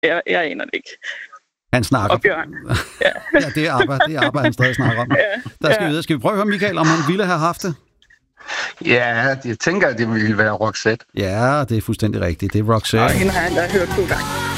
Jeg aner det ikke. Han snakker. Og Bjørn. Ja, det er han stadig snakker om. Skal vi prøve at høre Michael, om han ville have haft det? Ja, jeg tænker, at det ville være Roxette. Ja, det er fuldstændig rigtigt. Det er Roxette. Og hende har jeg da hørt 2 gange.